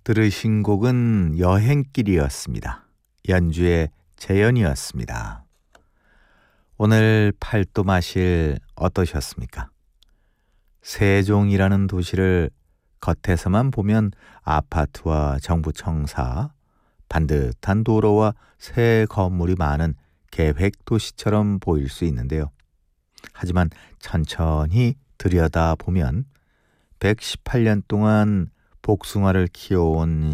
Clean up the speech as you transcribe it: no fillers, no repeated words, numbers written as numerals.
들으신 곡은 여행길이었습니다. 연주의 재현이었습니다. 오늘 팔도 마실 어떠셨습니까? 세종이라는 도시를 겉에서만 보면 아파트와 정부 청사, 반듯한 도로와 새 건물이 많은 계획 도시처럼 보일 수 있는데요. 하지만 천천히 들여다보면 118년 동안 복숭아를 키워온